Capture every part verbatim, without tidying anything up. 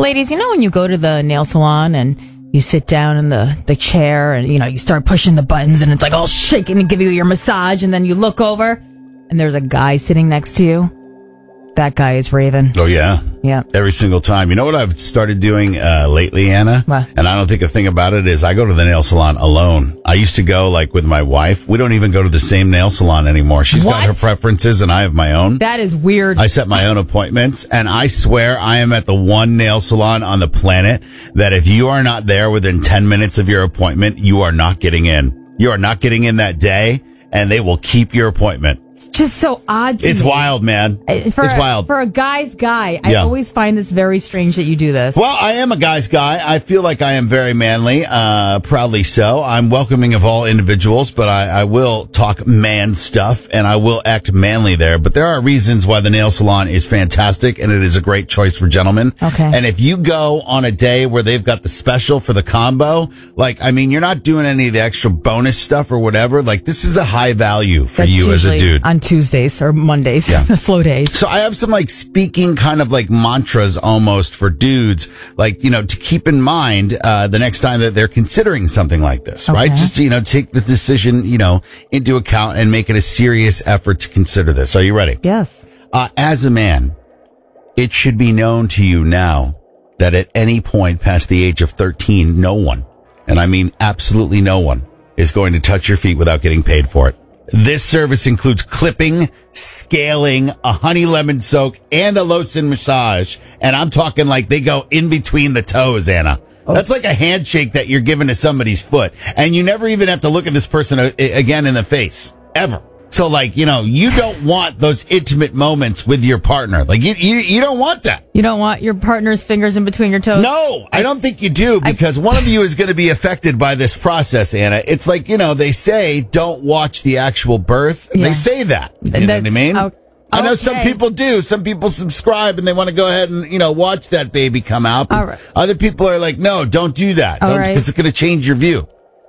Ladies, you know when you go to the nail salon and you sit down in the, the chair and, you know, you start pushing the buttons and it's like all shaking and give you your massage, and then you look over and there's a guy sitting next to you? That guy is Raven. Oh, yeah? Yeah. Every single time. You know what I've started doing uh, lately, Anna? What? And I don't think a thing about it is I go to the nail salon alone. I used to go, like, with my wife. We don't even go to the same nail salon anymore. She's What? got her preferences and I have my own. That is weird. I set my own appointments, and I swear I am at the one nail salon on the planet that if you are not there within ten minutes of your appointment, you are not getting in. You are not getting in that day, and they will keep your appointment. Just so odd to It's me. wild, man. For it's a, wild. For a guy's guy, I Yeah. always find this very strange that you do this. Well, I am a guy's guy. I feel like I am very manly, uh, proudly so. I'm welcoming of all individuals, but I, I will talk man stuff and I will act manly there. But there are reasons why the nail salon is fantastic and it is a great choice for gentlemen. Okay. And if you go on a day where they've got the special for the combo, like, I mean, you're not doing any of the extra bonus stuff or whatever. Like, this is a high value for That's you as a usually dude. on Tuesdays or Mondays, Yeah. slow days. So I have some like speaking kind of like mantras almost for dudes, like, you know, to keep in mind, uh, the next time that they're considering something like this, Okay. right? Just, to, you know, take the decision, you know, into account and make it a serious effort to consider this. Are you ready? Yes. Uh, as a man, it should be known to you now that at any point past the age of thirteen, no one, and I mean absolutely no one, is going to touch your feet without getting paid for it. This service includes clipping, scaling, a honey lemon soak, and a Lotion massage. And I'm talking like they go in between the toes, Anna. Oh. That's like a handshake that you're giving to somebody's foot. And you never even have to look at this person a- again in the face. Ever. So, like, you know, you don't want those intimate moments with your partner. Like, you, you, you don't want that. You don't want your partner's fingers in between your toes? No, I don't think you do, because one of you is going to be affected by this process, Anna. It's like, you know, they say don't watch the actual birth. Yeah. They say that. You That- know what I mean? okay. I know some people do. Some people subscribe and they want to go ahead and, you know, watch that baby come out. All right. Other people are like, no, don't do that. All Don't, right. because it's going to change your view.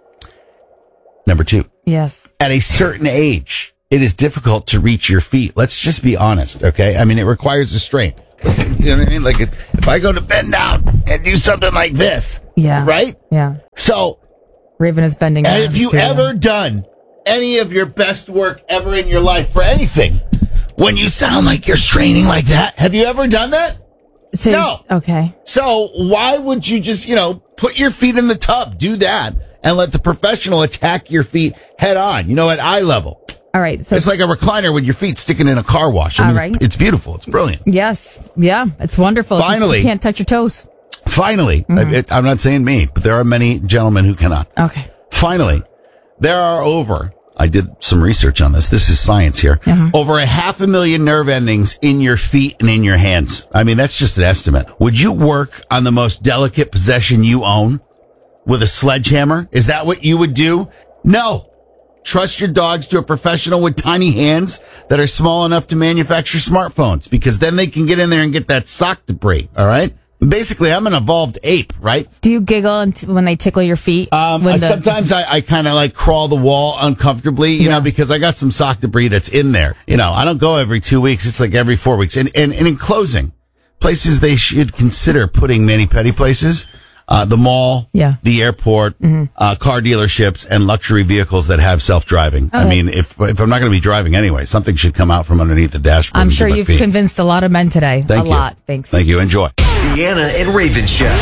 Number two. Yes. At a certain age, it is difficult to reach your feet. Let's just be honest, okay? I mean, it requires restraint. Listen, you know what I mean? Like, if, if I go to bend down and do something like this, Yeah. right? Yeah. So, Raven is bending down. have you to- ever done any of your best work ever in your life for anything when you sound like you're straining like that? Have you ever done that? So, No. Okay. So, why would you just, you know, put your feet in the tub, do that, and let the professional attack your feet head on, you know, at eye level? All right. So It's like a recliner with your feet sticking in a car wash. I mean, All right. It's beautiful. It's brilliant. yes. Yeah. It's wonderful. Finally. You can't touch your toes. Finally, Mm-hmm. I, it, I'm not saying me, but there are many gentlemen who cannot. Okay. Finally, there are over, I did some research on this. This is science here. Uh-huh. Over a half a million nerve endings in your feet and in your hands. I mean, that's just an estimate. Would you work on the most delicate possession you own with a sledgehammer? Is that what you would do? No. Trust your dogs to a professional with tiny hands that are small enough to manufacture smartphones, because then they can get in there and get that sock debris. All right. Basically, I'm an evolved ape, right? Do you giggle unt- when they tickle your feet? Um, When I, the- sometimes I, I kind of like crawl the wall uncomfortably, you Yeah. know, because I got some sock debris that's in there. You know, I don't go every two weeks. It's like every four weeks. And, and, and in closing, places they should consider putting mani-pedi places, uh, the mall, Yeah. the airport, uh, car dealerships, and luxury vehicles that have self-driving. I Oh, mean, if, if I'm not going to be driving anyway, something should come out from underneath the dashboard. I'm and sure give my you've feet. convinced a lot of men today. Thank a you. lot. Thanks. Thank you. Enjoy. Deanna and Raven Show.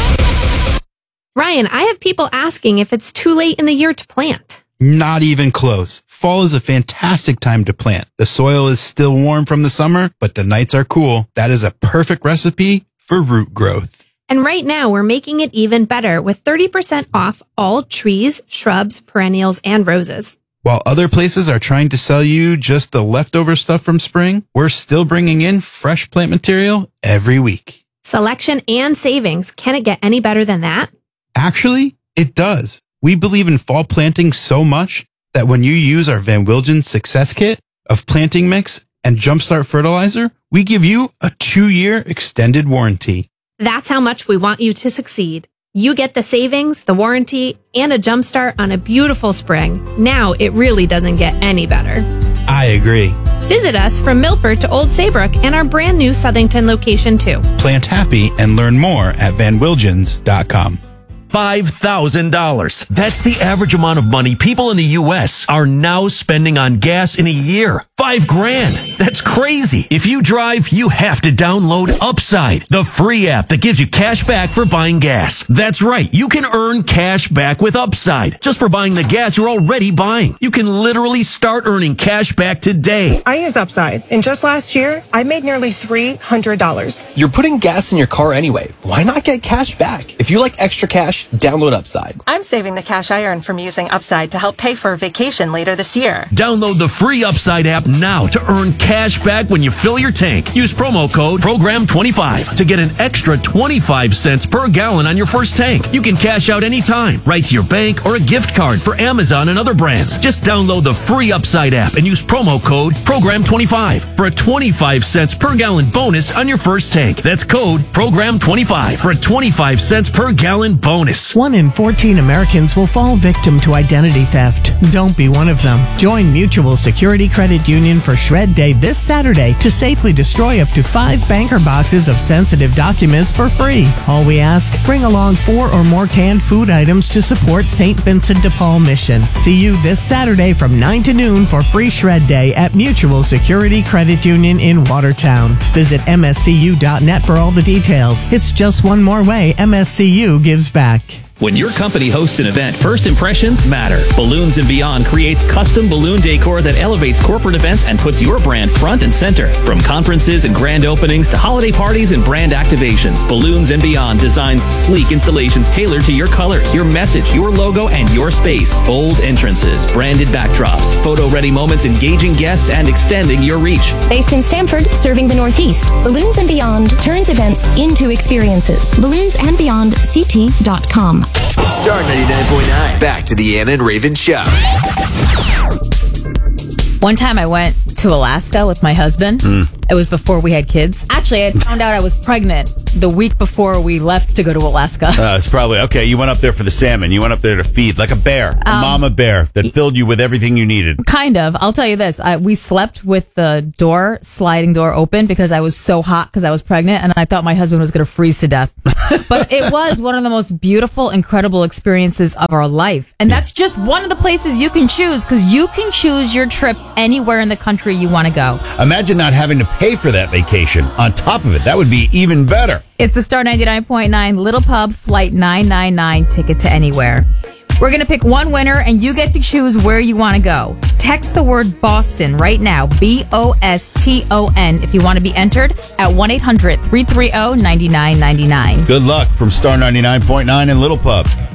Ryan, I have people asking if it's too late in the year to plant. Not even close. Fall is a fantastic time to plant. The soil is still warm from the summer, but the nights are cool. That is a perfect recipe for root growth. And right now we're making it even better with thirty percent off all trees, shrubs, perennials, and roses. While other places are trying to sell you just the leftover stuff from spring, we're still bringing in fresh plant material every week. Selection and savings. Can it get any better than that? Actually, it does. We believe in fall planting so much that when you use our Van Wilgen Success Kit of planting mix and Jumpstart fertilizer, we give you a two-year extended warranty. That's how much we want you to succeed. You get the savings, the warranty, and a jumpstart on a beautiful spring. Now it really doesn't get any better. I agree. Visit us from Milford to Old Saybrook and our brand new Southington location too. Plant happy and learn more at van wilgens dot com. five thousand dollars. That's the average amount of money people in the U S are now spending on gas in a year. Five grand. That's crazy. If you drive, you have to download Upside, the free app that gives you cash back for buying gas. That's right. You can earn cash back with Upside just for buying the gas you're already buying. You can literally start earning cash back today. I use Upside, and just last year, I made nearly three hundred dollars. You're putting gas in your car anyway. Why not get cash back? If you like extra cash, download Upside. I'm saving the cash I earn from using Upside to help pay for a vacation later this year. Download the free Upside app now to earn cash back when you fill your tank. Use promo code program twenty-five to get an extra twenty-five cents per gallon on your first tank. You can cash out anytime, right to your bank or a gift card for Amazon and other brands. Just download the free Upside app and use promo code program twenty-five for a twenty-five cents per gallon bonus on your first tank. That's code program twenty-five for a twenty-five cents per gallon bonus. One in fourteen Americans will fall victim to identity theft. Don't be one of them. Join Mutual Security Credit Union for Shred Day this Saturday to safely destroy up to five banker boxes of sensitive documents for free. All we ask, bring along four or more canned food items to support Saint Vincent de Paul mission. See you this Saturday from nine to noon for free Shred Day at Mutual Security Credit Union in Watertown. Visit M S C U dot net for all the details. It's just one more way M S C U gives back. When your company hosts an event, first impressions matter. Balloons and Beyond creates custom balloon decor that elevates corporate events and puts your brand front and center. From conferences and grand openings to holiday parties and brand activations, Balloons and Beyond designs sleek installations tailored to your colors, your message, your logo, and your space. Bold entrances, branded backdrops, photo-ready moments engaging guests and extending your reach. Based in Stamford, serving the Northeast, Balloons and Beyond turns events into experiences. balloons and beyond c t dot com. Star ninety-nine point nine. Back to the Anna and Raven Show. One time I went to Alaska with my husband. Mm. It was before we had kids. Actually, I found out I was pregnant the week before we left to go to Alaska. Uh, it's probably, okay, you went up there for the salmon. You went up there to feed, like a bear, a Um, mama bear that filled you with everything you needed. Kind of. I'll tell you this. I, we slept with the door, sliding door open because I was so hot because I was pregnant and I thought my husband was going to freeze to death. But it was one of the most beautiful, incredible experiences of our life. And that's just one of the places you can choose because you can choose your trip anywhere in the country you want to go. Imagine not having to pay for that vacation on top of it. That would be even better. It's the Star ninety-nine point nine Little Pub Flight nine nine nine ticket to anywhere. We're going to pick one winner, and you get to choose where you want to go. Text the word Boston right now, B O S T O N, if you want to be entered at one eight hundred three three zero nine nine nine nine. Good luck from Star ninety-nine point nine in Little Pub.